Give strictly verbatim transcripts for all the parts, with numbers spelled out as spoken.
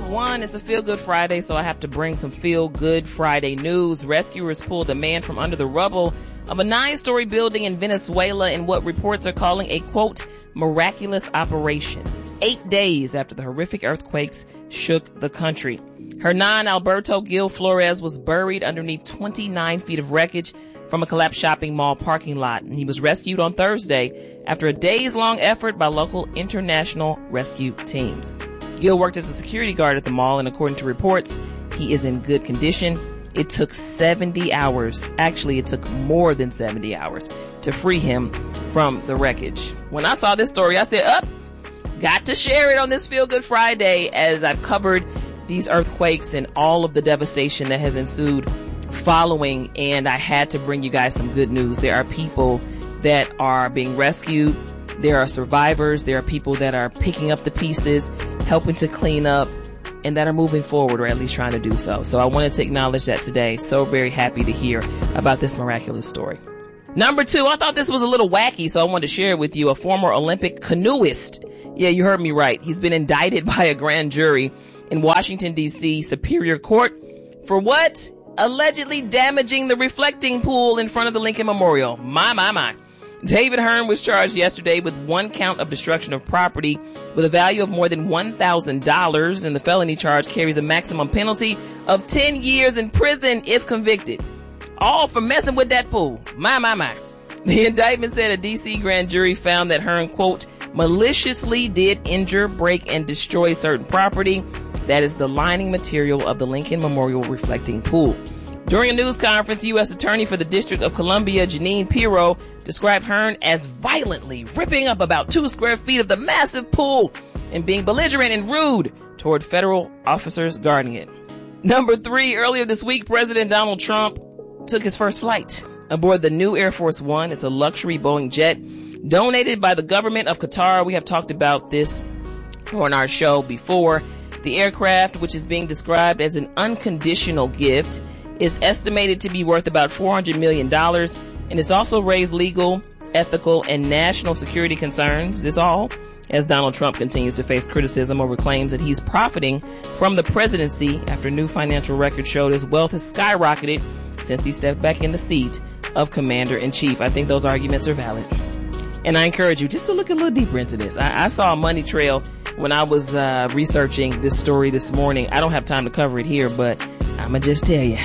one, it's a Feel Good Friday, so I have to bring some Feel Good Friday news. Rescuers pulled a man from under the rubble of a nine-story building in Venezuela in what reports are calling a, quote, miraculous operation, eight days after the horrific earthquakes shook the country. Hernan Alberto Gil Flores was buried underneath twenty-nine feet of wreckage from a collapsed shopping mall parking lot, and he was rescued on Thursday after a days-long effort by local international rescue teams. Gil worked as a security guard at the mall, and according to reports, he is in good condition. It took seventy hours. Actually, it took more than seventy hours to free him from the wreckage. When I saw this story, I said, up, got to share it on this Feel Good Friday, as I've covered these earthquakes and all of the devastation that has ensued following, and I had to bring you guys some good news. There are people that are being rescued. There are survivors. There are people that are picking up the pieces, helping to clean up, and that are moving forward, or at least trying to do so. So I wanted to acknowledge that today. So very happy to hear about this miraculous story. Number two, I thought this was a little wacky, so I wanted to share it with you. A former Olympic canoeist. Yeah, you heard me right. He's been indicted by a grand jury in Washington, D C Superior Court for what? Allegedly damaging the reflecting pool in front of the Lincoln Memorial. My, my, my. David Hearn was charged yesterday with one count of destruction of property with a value of more than one thousand dollars, and the felony charge carries a maximum penalty of ten years in prison if convicted. All for messing with that pool. My, my, my. The indictment said a D C grand jury found that Hearn, quote, maliciously did injure, break, and destroy certain property that is the lining material of the Lincoln Memorial reflecting pool. During a news conference, U S Attorney for the District of Columbia, Janine Pirro, described Hearn as violently ripping up about two square feet of the massive pool and being belligerent and rude toward federal officers guarding it. Number three, earlier this week, President Donald Trump took his first flight aboard the new Air Force One. It's a luxury Boeing jet donated by the government of Qatar. We have talked about this on our show before. The aircraft, which is being described as an unconditional gift, is estimated to be worth about four hundred million dollars, and it's also raised legal, ethical, and national security concerns. This all as Donald Trump continues to face criticism over claims that he's profiting from the presidency after new financial records showed his wealth has skyrocketed since he stepped back in the seat of commander-in-chief. I think those arguments are valid. And I encourage you just to look a little deeper into this. I, I saw a money trail when I was uh, researching this story this morning. I don't have time to cover it here, but I'ma just tell you,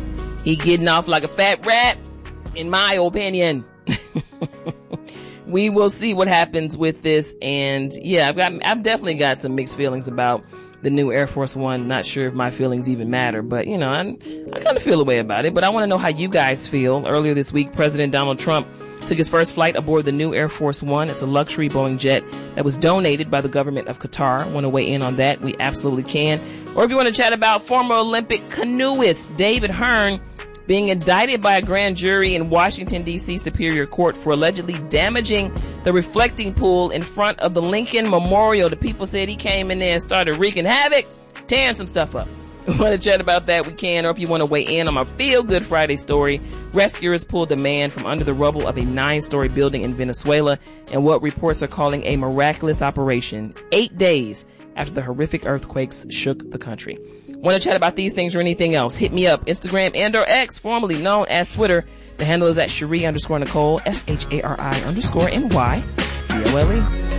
he getting off like a fat rat, in my opinion. We will see what happens with this, and yeah, I've got, I've definitely got some mixed feelings about the new Air Force One. Not sure if my feelings even matter, but you know, I, I kind of feel a way about it. But I want to know how you guys feel. Earlier this week, President Donald Trump took his first flight aboard the new Air Force One. It's a luxury Boeing jet that was donated by the government of Qatar. Want to weigh in on that? We absolutely can. Or if you want to chat about former Olympic canoeist David Hearn being indicted by a grand jury in Washington, D C Superior Court for allegedly damaging the reflecting pool in front of the Lincoln Memorial. The people said he came in there and started wreaking havoc, tearing some stuff up. Want to chat about that? We can. Or if you want to weigh in on my Feel Good Friday story, rescuers pulled a man from under the rubble of a nine-story building in Venezuela in what reports are calling a miraculous operation, eight days after the horrific earthquakes shook the country. Want to chat about these things or anything else? Hit me up. Instagram and or X, formerly known as Twitter. The handle is at Cherie underscore Nicole, S H A R I underscore N Y C O L E.